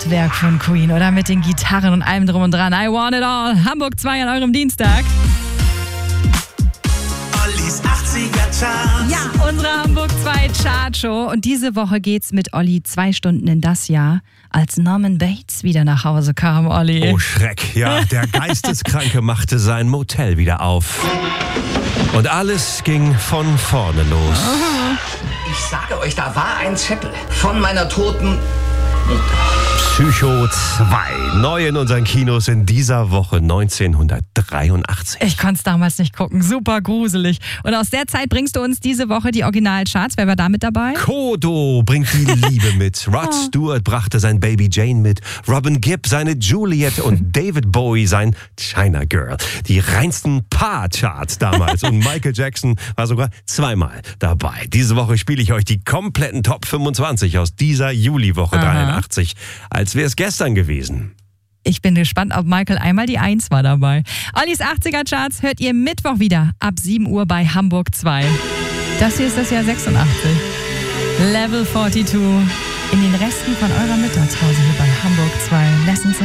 Werk von Queen, oder? Mit den Gitarren und allem drum und dran. I want it all. Hamburg 2 an eurem Dienstag. Ollis 80er Charts. Ja, unsere Hamburg 2 Chartshow. Und diese Woche geht's mit Olli 2 Stunden in das Jahr, als Norman Bates wieder nach Hause kam, Olli. Oh Schreck, ja, der Geisteskranke machte sein Motel wieder auf. Und alles ging von vorne los. Ich sage euch, da war ein Zettel von meiner toten Mutter. Psycho 2, neu in unseren Kinos in dieser Woche 1983. Ich konnte es damals nicht gucken, super gruselig. Und aus der Zeit bringst du uns diese Woche die Originalcharts. Wer war da mit dabei? Kodo bringt die Liebe mit. Rod Stewart brachte sein Baby Jane mit. Robin Gibb seine Juliet und David Bowie sein China Girl. Die reinsten Paar-Charts damals. Und Michael Jackson war sogar zweimal dabei. Diese Woche spiele ich euch die kompletten Top 25 aus dieser Juliwoche 83. Als wäre es gestern gewesen. Ich bin gespannt, ob Michael einmal die 1 war dabei. Ollis 80er Charts hört ihr Mittwoch wieder ab 7 Uhr bei Hamburg 2. Das hier ist das Jahr 86. Level 42. In den Resten von eurer Mittagspause hier bei Hamburg 2. Lessons